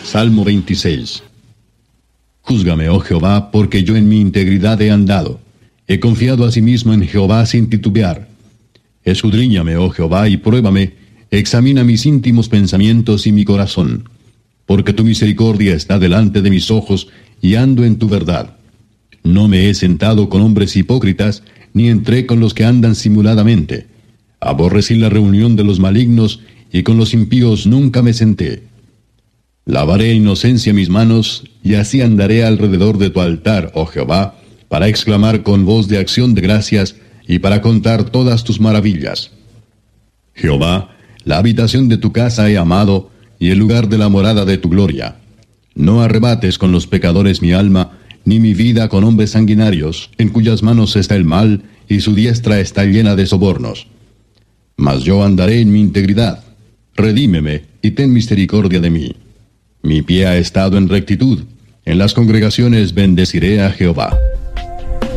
Salmo 26. Júzgame, oh Jehová, porque yo en mi integridad he andado. He confiado asimismo en Jehová sin titubear. Escudriñame, oh Jehová, y pruébame. Examina mis íntimos pensamientos y mi corazón. Porque tu misericordia está delante de mis ojos, y ando en tu verdad. No me he sentado con hombres hipócritas, ni entré con los que andan simuladamente. Aborrecí la reunión de los malignos, y con los impíos nunca me senté. Lavaré inocencia mis manos, y así andaré alrededor de tu altar, oh Jehová, para exclamar con voz de acción de gracias, y para contar todas tus maravillas. Jehová, la habitación de tu casa he amado, y el lugar de la morada de tu gloria. No arrebates con los pecadores mi alma, ni mi vida con hombres sanguinarios, en cuyas manos está el mal, y su diestra está llena de sobornos. Mas yo andaré en mi integridad. Redímeme, y ten misericordia de mí. Mi pie ha estado en rectitud. En las congregaciones bendeciré a Jehová.